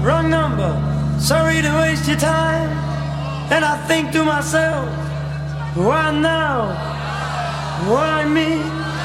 wrong number, sorry to waste your time. And I think to myself, why now? Why me?